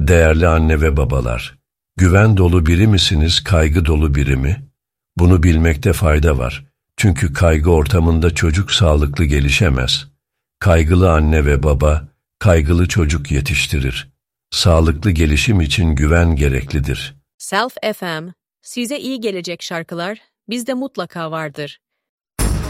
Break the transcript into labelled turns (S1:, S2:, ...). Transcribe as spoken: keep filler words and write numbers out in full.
S1: Değerli anne ve babalar, güven dolu biri misiniz, kaygı dolu biri mi? Bunu bilmekte fayda var. Çünkü kaygı ortamında çocuk sağlıklı gelişemez. Kaygılı anne ve baba, kaygılı çocuk yetiştirir. Sağlıklı gelişim için güven gereklidir.
S2: Self F M, size iyi gelecek şarkılar bizde mutlaka vardır.